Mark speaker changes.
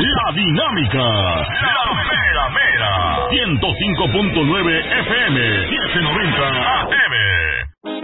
Speaker 1: La Dinámica, la mera mera, 105.9 FM, 790 AM.